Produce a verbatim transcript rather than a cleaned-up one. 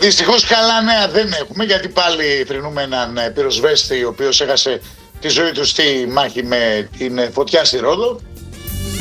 Δυστυχώς καλά νέα δεν έχουμε, γιατί πάλι θρηνούμε έναν πυροσβέστη ο οποίος έχασε τη ζωή του στη μάχη με την φωτιά στη Ρόδο.